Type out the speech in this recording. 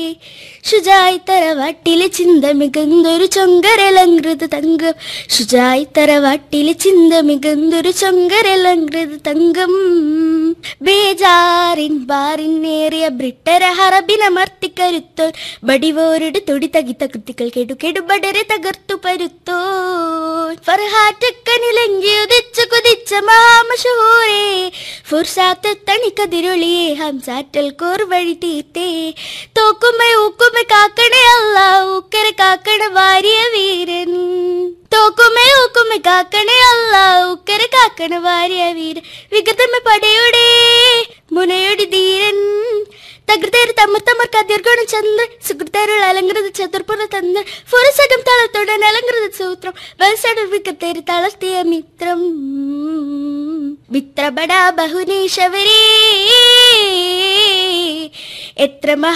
ഷുജായി തറവാട്ടിലെ ചിന്ത മികന്തൊരു ചൊങ്കരലങ്കൃത തങ്കം. ഷുജായി തറവാട്ടിലെ ചിന്ത മികന്തൊരു ചൊങ്കരലങ്കൃത തങ്കം. ബേജാറിൻ ബാറിനേറിയ ബ്രിട്ടര ഹറബിനമർത്തിക്കരുത്തോൻ ബടിവോരുടെ തൊടി തകിത്ത കൃത്തികൾ കെടുകെടുബടരെ തകർത്തു പരുത്തോൻ. ഫർഹാറ്റക്കനിലങ്കിയുദിച്ചു കുതിച്ച മഹാമഷഹൂരേ ഫുർസാത്ത് തണിക്കതിരൊളിയെ ഹംസാറ്റൽ കോർ വഴി തീർത്തേ. തോക്കുമേ ഊക്കുമേ കാക്കണേ അല്ല ഊക്കര കാക്കണ വാരിയ വീരൻ. തോക്കുമേ ഊക്കുമേ കാക്കണേ അല്ല ഊക്കര കാക്കണ വാരിയ വീരൻ. വികൃതമ പടയുടെ മുനയുടെ ധീരൻ തകൃതേര് തമ്മത്തമ്മർ കതിർഗുണ ചന്ദ്രൻ സുഹൃത്തേരുൾ അലങ്കൃത ചതുർപ്പുറ തന്ദ്രൻ. ഫുറസകം തളത്തുടൻ അലങ്കൃത സൂത്രം വത്സടർ വികൃതേര് തളർത്തിയ മിത്രം. മിത്രബടാ ബഹുനീശവരേ എത്ര